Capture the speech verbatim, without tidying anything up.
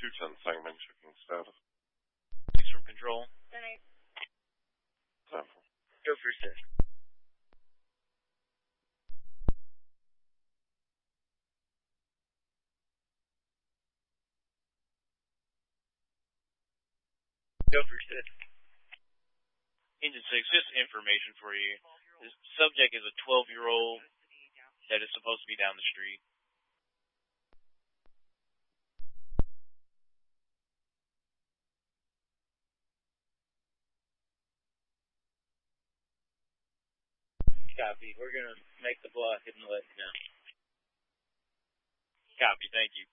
two ten segment checking status. Six from control. Ten eight. Ten four. Go for six. Go for six. Engine six, just information for you. The subject is a twelve-year-old that is supposed to be down the street. Copy. We're going to make the block and let you know. Copy. Thank you.